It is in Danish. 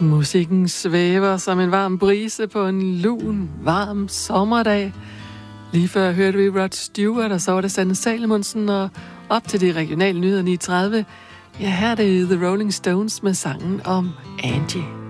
Musikken svæver som en varm brise på en lun, varm sommerdag. Lige før hørte vi Rod Stewart, og så var det Sanne Salomonsen, og op til de regionale nyheder 9:30. Ja, her er det The Rolling Stones med sangen om Angie.